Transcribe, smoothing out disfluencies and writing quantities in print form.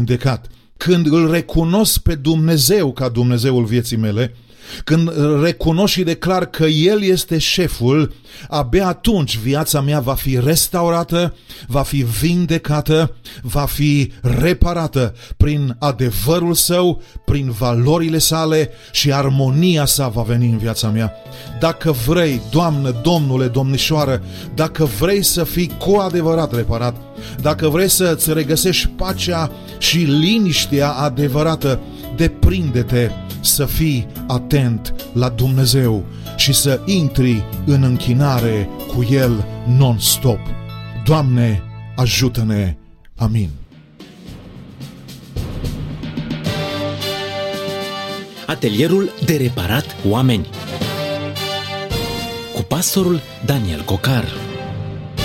vindecat. Când îl recunosc pe Dumnezeu ca Dumnezeul vieții mele, când recunosc și declar că El este șeful, abia atunci viața mea va fi restaurată, va fi vindecată, va fi reparată prin adevărul Său, prin valorile Sale și armonia Sa va veni în viața mea. Dacă vrei, Doamnă, Domnule, Domnișoară, dacă vrei să fii cu adevărat reparat, dacă vrei să-ți regăsești pacea și liniștea adevărată, deprinde-te să fii atent la Dumnezeu și să intri în închinare cu El non-stop. Doamne, ajută-ne! Amin. Atelierul de reparat oameni cu pastorul Daniel Cocar.